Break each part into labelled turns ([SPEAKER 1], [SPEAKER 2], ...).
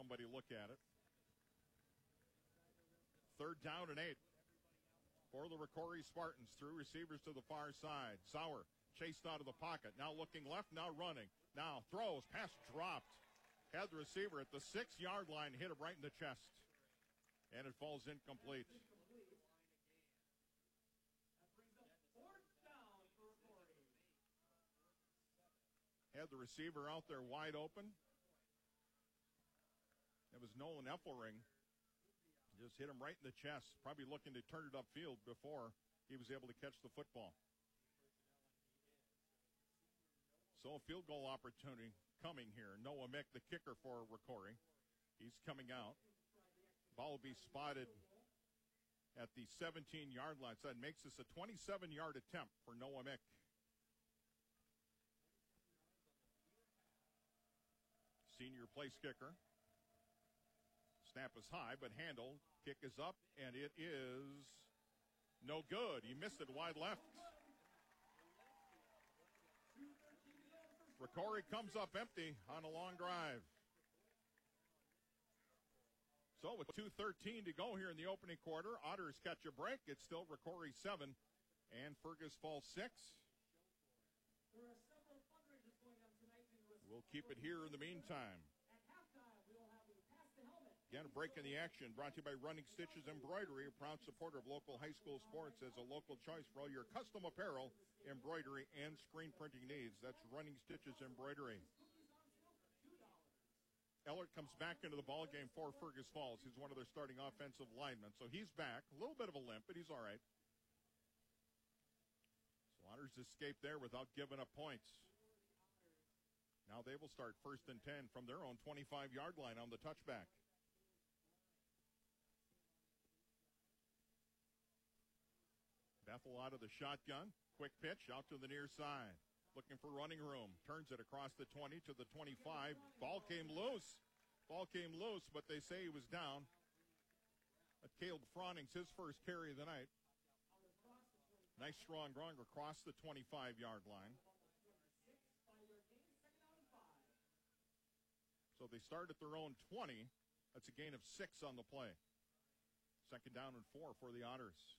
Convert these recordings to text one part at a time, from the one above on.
[SPEAKER 1] somebody look at it. 3rd down and 8 for the Rocori Spartans. Through receivers to the far side. Sauer chased out of the pocket. Now looking left, now running. Now throws. Pass dropped. Had the receiver at the 6-yard line. Hit him right in the chest. And it falls incomplete. Had the receiver out there wide open. It was Nolan Effelring. Just hit him right in the chest. Probably looking to turn it upfield before he was able to catch the football. So a field goal opportunity coming here. Noah Mick, the kicker for Rocori. He's coming out. Ball will be spotted at the 17-yard line. So that makes this a 27-yard attempt for Noah Mick. Senior place kicker. Snap is high, but handled. Kick is up, and it is no good. He missed it wide left. Rocori comes up empty on a long drive. So with 2:13 to go here in the opening quarter, Otters catch a break. It's still Rocori 7 and Fergus Falls 6.
[SPEAKER 2] There are several fundraisers going on tonight.
[SPEAKER 1] We'll keep it here in the meantime.
[SPEAKER 2] At halftime, we will have the Pass the Helmet.
[SPEAKER 1] Again, a break in the action brought to you by Running Stitches Embroidery, a proud supporter of local high school sports as a local choice for all your custom apparel, embroidery, and screen printing needs. That's Running Stitches Embroidery. Ellert comes back into the ball game for Fergus Falls. He's one of their starting offensive linemen. So he's back. A little bit of a limp, but he's all right. So Otters escape there without giving up points. Now they will start 1st and 10 from their own 25-yard line on the touchback. Bethel out of the shotgun. Quick pitch out to the near side. Looking for running room. Turns it across the 20 to the 25. Ball came loose. But they say he was down. But Caleb Froning's his first carry of the night. Nice strong run across the 25-yard line. So they start at their own 20. That's a gain of 6 on the play. 2nd down and 4 for the Otters.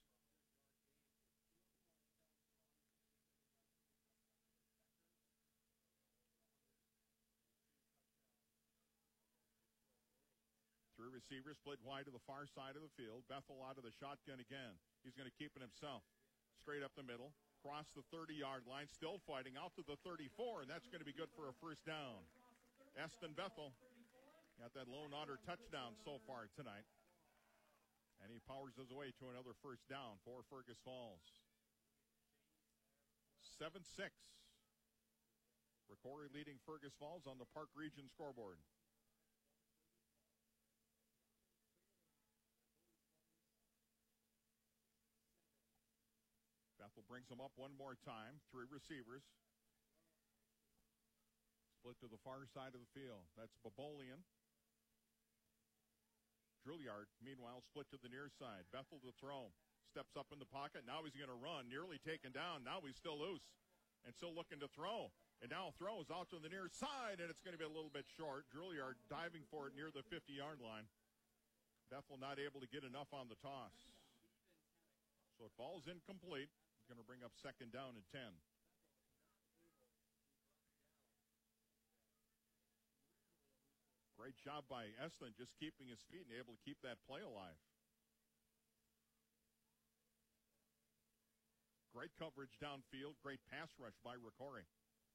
[SPEAKER 1] Three receivers split wide to the far side of the field. Bethel out of the shotgun again. He's going to keep it himself. Straight up the middle. Cross the 30-yard line. Still fighting out to the 34, and that's going to be good for a first down. Eston Bethel got that lone Otter touchdown so far tonight. And he powers his way to another first down for Fergus Falls. 7-6. Rocori leading Fergus Falls on the Park Region scoreboard. Bethel brings them up one more time. Three receivers. Split to the far side of the field. That's Babolian. Drouillard, meanwhile, split to the near side. Bethel to throw. Steps up in the pocket. Now he's going to run. Nearly taken down. Now he's still loose and still looking to throw. And now throws out to the near side, and it's going to be a little bit short. Drouillard diving for it near the 50-yard line. Bethel not able to get enough on the toss. So it falls incomplete. Going to bring up 2nd down and 10. Great job by Estlin just keeping his feet and able to keep that play alive. Great coverage downfield. Great pass rush by Rocori.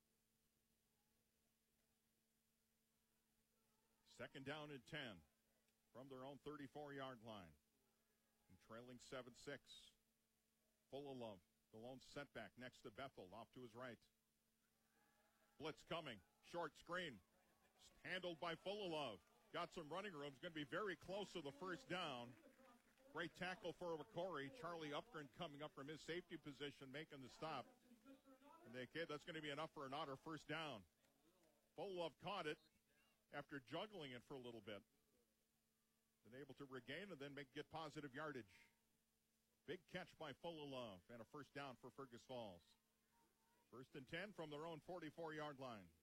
[SPEAKER 1] 2nd down and 10 from their own 34-yard line. And trailing 7-6. Full of love. The lone setback next to Bethel, off to his right. Blitz coming. Short screen. Handled by Fullilove. Got some running room. Going to be very close to the first down. Great tackle for Rocori. Charlie Upgren coming up from his safety position, making the stop. And that's going to be enough for an Otter first down. Fullilove caught it after juggling it for a little bit. Been able to regain and then get positive yardage. Big catch by Fullilove and a first down for Fergus Falls. 1st and 10 from their own 44-yard line.